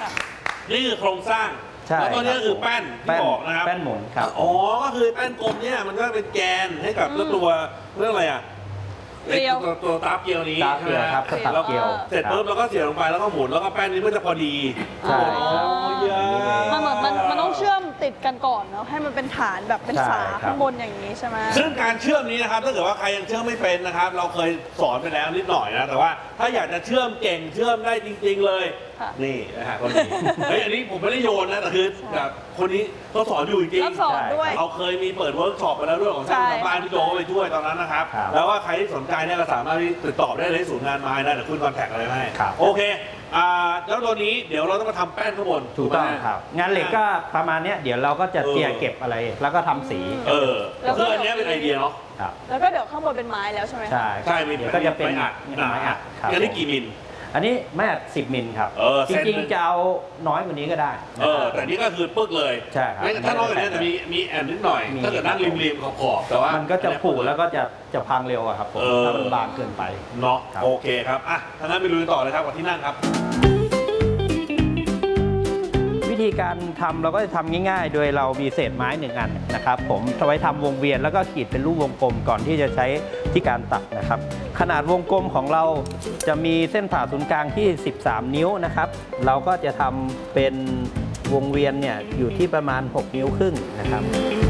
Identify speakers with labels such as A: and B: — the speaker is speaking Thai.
A: นี่คือโครงสร้างแล้วก็นี่คือแป้นที่บอกนะครับ
B: แป้นหมุนครับ
A: อ๋อก็คือแป้นกลมเนี่ยมันก็เป็นแกนให้กับตัวเรื่องอะไรอ่ะตัวตาเกลียวนี้
B: ตาเกลียวครับตาเกลียว
A: เสร็จปุ๊บแล้วก็เสียบลงไปแล้วก็หมุนแล้วก็แป้นนี้มันจะพอดี
B: ใช่
C: มันต้องเชื่อมติดกันก่อนเนาะให้มันเป็นฐานแบบเป็นฝาข้างบนอย่างนี้ใช่ไหม
A: ซึ่งการเชื่อมนี้นะครับถ้าเกิดว่าใครยังเชื่อมไม่เป็นนะครับเราเคยสอนไปแล้วนิดหน่อยนะแต่ว่าถ้าอยากจะเชื่อมเก่งเชื่อมได้จริงๆเลยนี่นะฮะคนนี้อันนี้ผมไม่ได้โยนนะแต่คือแบบคนนี้เขาสอนอยู่จริง
C: ๆสอนด้วย
A: เราเคยมีเปิดเวิร์กช็อปไปแล้วด้วยของช่างทางบ้านพี่โจไปช่วยตอนนั้นนะครับแล้วว่าใครที่สนใจเนี่ยก็สามารถติดต่อได้เลยศูนย์งานไม้นะเดี๋ยวคุณคอนแทคอะไรให้โอเคแล้วตัวนี้เดี๋ยวเราต้องมาทำแป้นข้างบน
B: ถูกต้องครับงานเหล็กก็ประมาณนี้เดี๋ยวเราก็จะเจียเก็บอะไรแล้วก็ทำสี
A: คืออันนี้เป็นไอเดียเนาะ
C: แล้วก็เดี๋ยวข้างบนเป็นไม้แล้วใช่ไหม
A: ใช่มี
B: ก็จะเป็นไม้อัด
A: อันนี้กี่มิล
B: อันนี้แม่10 มิลครับจริงๆจะเอาน้อยกว่านี้ก็ได้
A: แต่นี่ก็คือปึ๊กเลย
B: ใช่ครับ
A: ถ้าน้อยกว่านี้จะมีแอนนิดหน่อยถ้าเกิดนั่งริมขอบแต่ว่า
B: มันก็จะผุแล้วก็จะพังเร็วครับผมถ้ามันบางเกินไป
A: เนาะโอเคครับถ้างั้นไปลุยต่อเลยครับกับที่นั่งครับ
B: วิธีการทำเราก็จะทำง่ายๆโดยเรามีเศษไม้1 อันนะครับผมเอาไว้ทำวงเวียนแล้วก็ขีดเป็นรูปวงกลมก่อนที่จะใช้ที่การตัดนะครับขนาดวงกลมของเราจะมีเส้นผ่าศูนย์กลางที่13 นิ้วนะครับเราก็จะทำเป็นวงเวียนเนี่ยอยู่ที่ประมาณ6 นิ้วครึ่งนะครับ